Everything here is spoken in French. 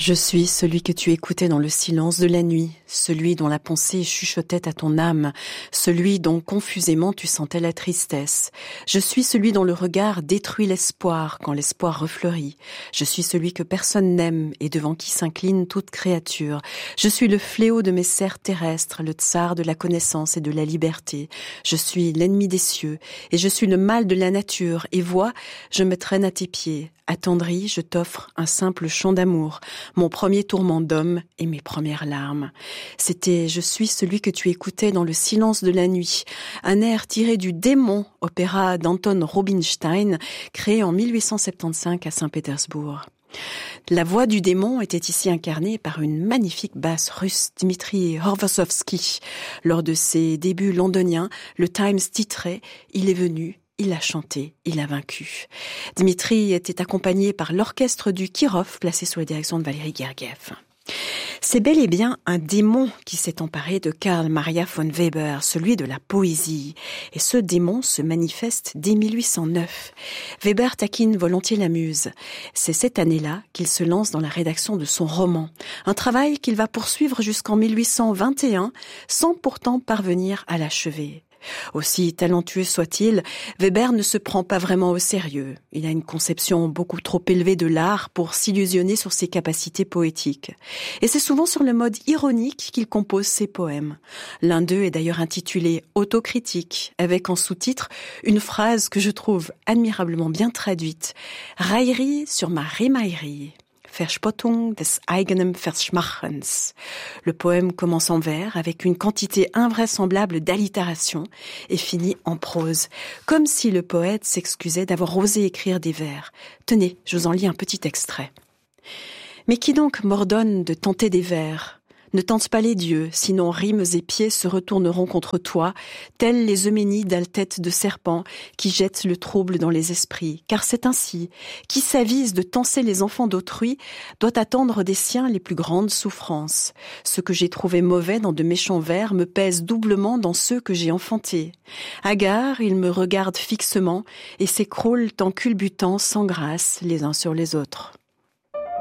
Je suis celui que tu écoutais dans le silence de la nuit, celui dont la pensée chuchotait à ton âme, celui dont confusément tu sentais la tristesse. Je suis celui dont le regard détruit l'espoir quand l'espoir refleurit. Je suis celui que personne n'aime et devant qui s'incline toute créature. Je suis le fléau de mes serres terrestres, le tsar de la connaissance et de la liberté. Je suis l'ennemi des cieux et je suis le mal de la nature. Et vois, je me traîne à tes pieds. Attendri, je t'offre un simple chant d'amour, mon premier tourment d'homme et mes premières larmes. C'était « Je suis celui que tu écoutais dans le silence de la nuit », un air tiré du Démon, opéra d'Anton Rubinstein, créé en 1875 à Saint-Pétersbourg. La voix du démon était ici incarnée par une magnifique basse russe, Dmitri Horvosovsky. Lors de ses débuts londoniens, le Times titrait « Il est venu ». Il a chanté, il a vaincu. Dmitri était accompagné par l'orchestre du Kirov, placé sous la direction de Valéry Gergiev. C'est bel et bien un démon qui s'est emparé de Karl Maria von Weber, celui de la poésie. Et ce démon se manifeste dès 1809. Weber taquine volontiers la muse. C'est cette année-là qu'il se lance dans la rédaction de son roman. Un travail qu'il va poursuivre jusqu'en 1821, sans pourtant parvenir à l'achever. Aussi talentueux soit-il, Weber ne se prend pas vraiment au sérieux. Il a une conception beaucoup trop élevée de l'art pour s'illusionner sur ses capacités poétiques. Et c'est souvent sur le mode ironique qu'il compose ses poèmes. L'un d'eux est d'ailleurs intitulé « Autocritique », avec en sous-titre une phrase que je trouve admirablement bien traduite. « Raillerie sur ma Rimaillerie ». Verspottung des eigenen Verschmachens. Le poème commence en vers avec une quantité invraisemblable d'allitération et finit en prose, comme si le poète s'excusait d'avoir osé écrire des vers. Tenez, je vous en lis un petit extrait. Mais qui donc m'ordonne de tenter des vers ? Ne tente pas les dieux, sinon rimes et pieds se retourneront contre toi, tels les Euménides à tête de serpent qui jettent le trouble dans les esprits. Car c'est ainsi, qui s'avise de tancer les enfants d'autrui doit attendre des siens les plus grandes souffrances. Ce que j'ai trouvé mauvais dans de méchants vers me pèse doublement dans ceux que j'ai enfantés. Hagards, ils me regardent fixement et s'écroulent en culbutant sans grâce les uns sur les autres.